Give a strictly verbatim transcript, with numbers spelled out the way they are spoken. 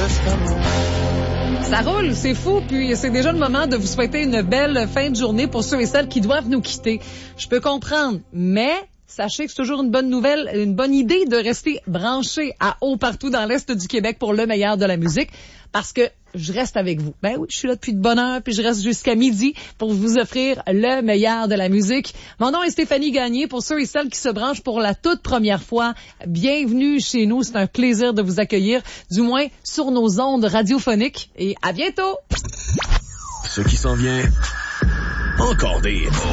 Ça roule, c'est fou, puis c'est déjà le moment de vous souhaiter une belle fin de journée pour ceux et celles qui doivent nous quitter. Je peux comprendre, mais sachez que c'est toujours une bonne nouvelle, une bonne idée de rester branché à haut partout dans l'Est du Québec pour le meilleur de la musique, parce que je reste avec vous. Ben oui, je suis là depuis de bonne heure, puis je reste jusqu'à midi pour vous offrir le meilleur de la musique. Mon nom est Stéphanie Gagné. Pour ceux et celles qui se branchent pour la toute première fois, bienvenue chez nous. C'est un plaisir de vous accueillir, du moins sur nos ondes radiophoniques. Et à bientôt! Ce qui s'en vient, encore des